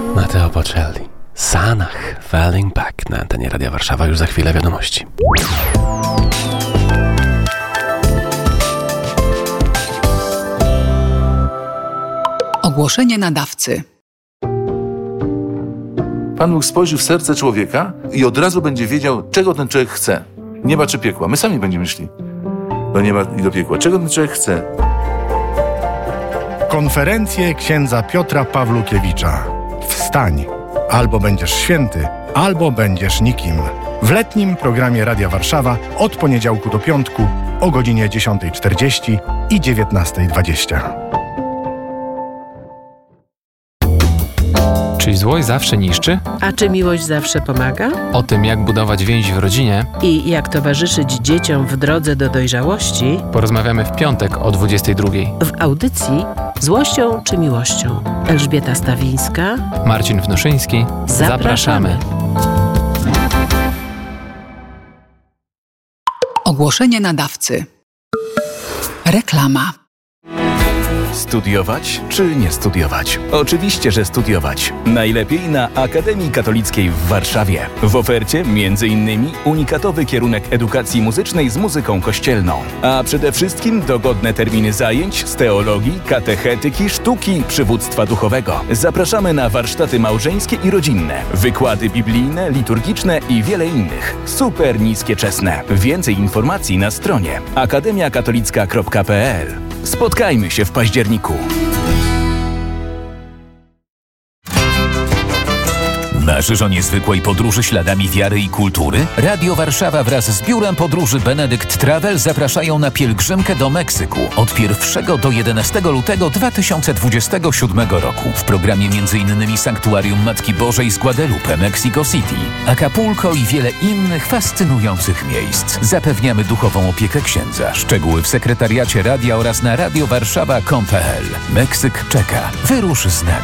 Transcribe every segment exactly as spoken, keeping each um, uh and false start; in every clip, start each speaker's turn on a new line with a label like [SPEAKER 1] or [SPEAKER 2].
[SPEAKER 1] Matteo Bocelli, Sanach, Falling Back na antenie Radia Warszawa. Już za chwilę wiadomości.
[SPEAKER 2] Ogłoszenie nadawcy.
[SPEAKER 3] Pan Bóg spojrzy w serce człowieka i od razu będzie wiedział, czego ten człowiek chce. Nieba czy piekła. My sami będziemy szli do nieba i do piekła. Czego ten człowiek chce?
[SPEAKER 4] Konferencje księdza Piotra Pawlukiewicza. Wstań. Albo będziesz święty, albo będziesz nikim. W letnim programie Radia Warszawa od poniedziałku do piątku o godzinie dziesiąta czterdzieści i dziewiętnasta dwadzieścia.
[SPEAKER 5] Czy złość zawsze niszczy?
[SPEAKER 6] A czy miłość zawsze pomaga?
[SPEAKER 5] O tym, jak budować więź w rodzinie
[SPEAKER 6] I jak towarzyszyć dzieciom w drodze do dojrzałości,
[SPEAKER 5] porozmawiamy w piątek o dwudziestej drugiej.
[SPEAKER 6] w audycji Złością czy miłością. Elżbieta Stawińska.
[SPEAKER 5] Marcin Wnoszyński.
[SPEAKER 6] Zapraszamy.
[SPEAKER 2] Ogłoszenie nadawcy. Reklama.
[SPEAKER 7] Studiować czy nie studiować? Oczywiście, że studiować. Najlepiej na Akademii Katolickiej w Warszawie. W ofercie między innymi unikatowy kierunek edukacji muzycznej z muzyką kościelną. A przede wszystkim dogodne terminy zajęć z teologii, katechetyki, sztuki, przywództwa duchowego. Zapraszamy na warsztaty małżeńskie i rodzinne, wykłady biblijne, liturgiczne i wiele innych. Super niskie czesne. Więcej informacji na stronie akademia katolicka kropka p l. Spotkajmy się w październiku. Marzysz o niezwykłej podróży śladami wiary i kultury? Radio Warszawa wraz z Biurem Podróży Benedykt Travel zapraszają na pielgrzymkę do Meksyku od pierwszego do jedenastego lutego dwa tysiące dwudziestego siódmego roku. W programie m.in. Sanktuarium Matki Bożej z Guadalupe, Mexico City, Acapulco i wiele innych fascynujących miejsc. Zapewniamy duchową opiekę księdza. Szczegóły w sekretariacie radia oraz na radiowarszawa kropka com kropka p l. Meksyk czeka. Wyrusz z nami.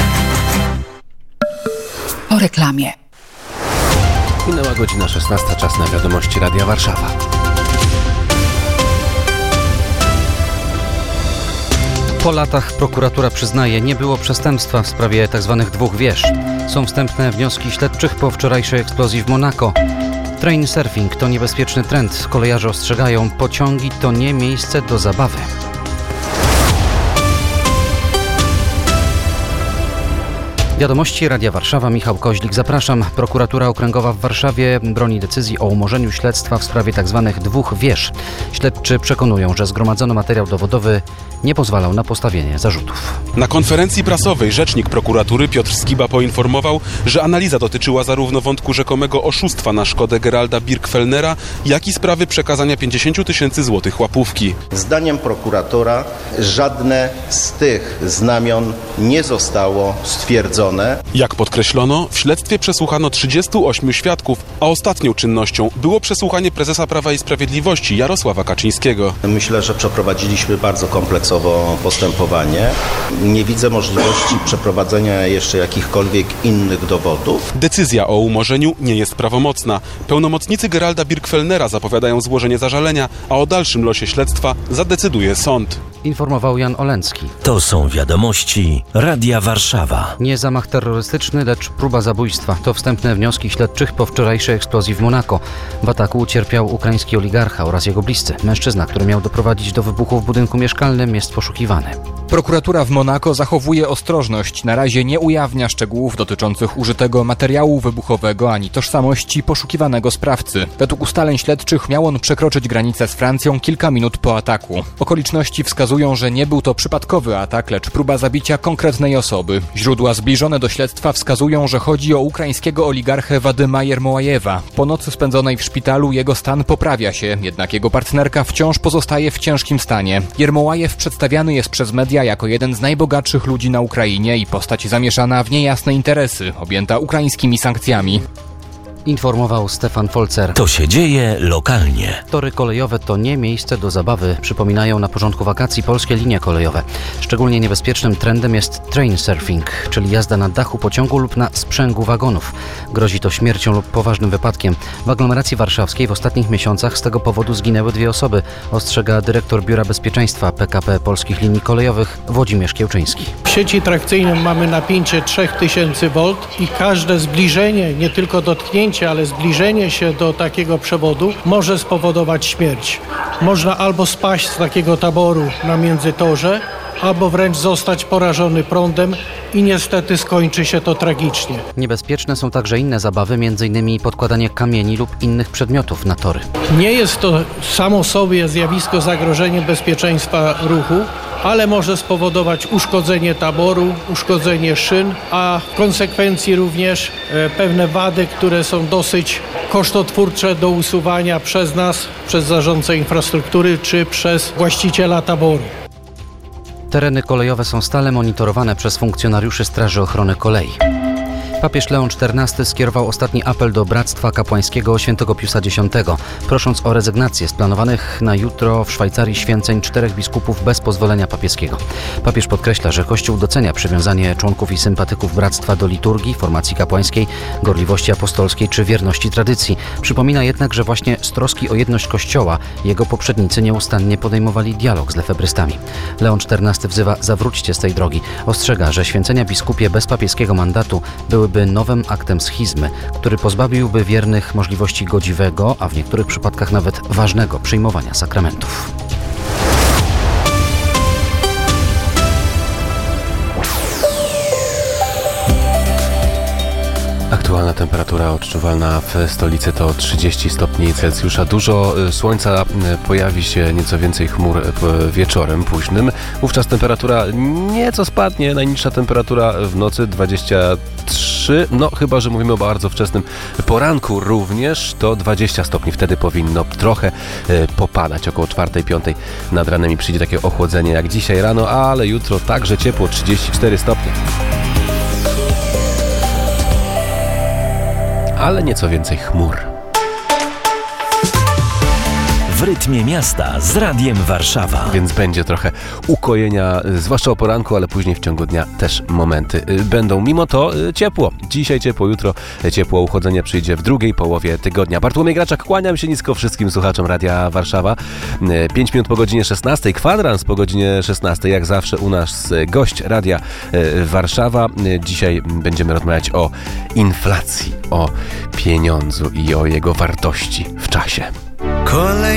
[SPEAKER 2] Po reklamie.
[SPEAKER 1] Minęła godzina szesnasta, czas na wiadomości Radia Warszawa.
[SPEAKER 8] Po latach prokuratura przyznaje, nie było przestępstwa w sprawie tzw. dwóch wież. Są wstępne wnioski śledczych po wczorajszej eksplozji w Monako. Train surfing to niebezpieczny trend. Kolejarze ostrzegają, pociągi to nie miejsce do zabawy. Wiadomości Radia Warszawa, Michał Koźlik, zapraszam. Prokuratura Okręgowa w Warszawie broni decyzji o umorzeniu śledztwa w sprawie tzw. dwóch wież. Śledczy przekonują, że zgromadzono materiał dowodowy nie pozwalał na postawienie zarzutów.
[SPEAKER 9] Na konferencji prasowej rzecznik prokuratury Piotr Skiba poinformował, że analiza dotyczyła zarówno wątku rzekomego oszustwa na szkodę Geralda Birkfellnera, jak i sprawy przekazania pięćdziesiąt tysięcy złotych łapówki.
[SPEAKER 10] Zdaniem prokuratora żadne z tych znamion nie zostało stwierdzone.
[SPEAKER 9] Jak podkreślono, w śledztwie przesłuchano trzydziestu ośmiu świadków, a ostatnią czynnością było przesłuchanie prezesa Prawa i Sprawiedliwości Jarosława Kaczyńskiego.
[SPEAKER 10] Myślę, że przeprowadziliśmy bardzo kompleksowo postępowanie. Nie widzę możliwości przeprowadzenia jeszcze jakichkolwiek innych dowodów.
[SPEAKER 9] Decyzja o umorzeniu nie jest prawomocna. Pełnomocnicy Geralda Birkfellnera zapowiadają złożenie zażalenia, a o dalszym losie śledztwa zadecyduje sąd.
[SPEAKER 8] Informował Jan Olencki.
[SPEAKER 11] To są wiadomości Radia Warszawa.
[SPEAKER 8] Nie zamach terrorystyczny, lecz próba zabójstwa. To wstępne wnioski śledczych po wczorajszej eksplozji w Monako. W ataku ucierpiał ukraiński oligarcha oraz jego bliscy. Mężczyzna, który miał doprowadzić do wybuchu w budynku mieszkalnym, jest poszukiwany.
[SPEAKER 12] Prokuratura w Monako zachowuje ostrożność. Na razie nie ujawnia szczegółów dotyczących użytego materiału wybuchowego ani tożsamości poszukiwanego sprawcy. Według ustaleń śledczych miał on przekroczyć granicę z Francją kilka minut po ataku. Okoliczności wskazują, że nie był to przypadkowy atak, lecz próba zabicia konkretnej osoby. Źródła zbliżone do śledztwa wskazują, że chodzi o ukraińskiego oligarchę Wadyma Jermołajewa. Po nocy spędzonej w szpitalu jego stan poprawia się, jednak jego partnerka wciąż pozostaje w ciężkim stanie. Jermołajew przedstawiany jest przez media jako jeden z najbogatszych ludzi na Ukrainie i postać zamieszana w niejasne interesy, objęta ukraińskimi sankcjami.
[SPEAKER 8] Informował Stefan Folzer.
[SPEAKER 11] To się dzieje lokalnie.
[SPEAKER 8] Tory kolejowe to nie miejsce do zabawy, przypominają na porządku wakacji polskie linie kolejowe. Szczególnie niebezpiecznym trendem jest train surfing, czyli jazda na dachu pociągu lub na sprzęgu wagonów. Grozi to śmiercią lub poważnym wypadkiem. W aglomeracji warszawskiej w ostatnich miesiącach z tego powodu zginęły dwie osoby, ostrzega dyrektor Biura Bezpieczeństwa P K P Polskich Linii Kolejowych Włodzimierz Kiełczyński.
[SPEAKER 13] W sieci trakcyjnej mamy napięcie trzy tysiące wolt i każde zbliżenie, nie tylko dotknięcie, ale zbliżenie się do takiego przewodu może spowodować śmierć. Można albo spaść z takiego taboru na międzytorze, albo wręcz zostać porażony prądem i niestety skończy się to tragicznie.
[SPEAKER 8] Niebezpieczne są także inne zabawy, m.in. podkładanie kamieni lub innych przedmiotów na tory.
[SPEAKER 13] Nie jest to samo sobie zjawisko zagrożenia bezpieczeństwa ruchu, ale może spowodować uszkodzenie taboru, uszkodzenie szyn, a w konsekwencji również e, pewne wady, które są dosyć kosztotwórcze do usuwania przez nas, przez zarządcę infrastruktury czy przez właściciela taboru.
[SPEAKER 8] Tereny kolejowe są stale monitorowane przez funkcjonariuszy Straży Ochrony Kolei. Papież Leon czternasty skierował ostatni apel do Bractwa Kapłańskiego Świętego Piusa Dziesiątego, prosząc o rezygnację z planowanych na jutro w Szwajcarii święceń czterech biskupów bez pozwolenia papieskiego. Papież podkreśla, że Kościół docenia przywiązanie członków i sympatyków Bractwa do liturgii, formacji kapłańskiej, gorliwości apostolskiej czy wierności tradycji. Przypomina jednak, że właśnie z troski o jedność Kościoła jego poprzednicy nieustannie podejmowali dialog z lefebrystami. Leon czternasty wzywa: zawróćcie z tej drogi. Ostrzega, że święcenia biskupie bez papieskiego mandatu były by nowym aktem schizmy, który pozbawiłby wiernych możliwości godziwego, a w niektórych przypadkach nawet ważnego przyjmowania sakramentów.
[SPEAKER 1] Aktualna temperatura odczuwalna w stolicy to trzydzieści stopni Celsjusza. Dużo słońca, pojawi się nieco więcej chmur wieczorem późnym. Wówczas temperatura nieco spadnie. Najniższa temperatura w nocy dwadzieścia trzy. No chyba, że mówimy o bardzo wczesnym poranku również, to dwadzieścia stopni. Wtedy powinno trochę popadać. Około czwartej, piątej nad ranem i przyjdzie takie ochłodzenie jak dzisiaj rano, ale jutro także ciepło, trzydzieści cztery stopnie. Ale nieco więcej chmur.
[SPEAKER 11] W rytmie miasta z Radiem Warszawa.
[SPEAKER 1] Więc będzie trochę ukojenia, zwłaszcza o poranku, ale później w ciągu dnia też momenty będą. Mimo to ciepło. Dzisiaj ciepło, jutro ciepło. Uchodzenie przyjdzie w drugiej połowie tygodnia. Bartłomiej Graczak, kłaniam się nisko wszystkim słuchaczom Radia Warszawa. pięć minut po godzinie szesnastej. Kwadrans po godzinie szesnastej. Jak zawsze u nas gość Radia Warszawa. Dzisiaj będziemy rozmawiać o inflacji, o pieniądzu i o jego wartości w czasie.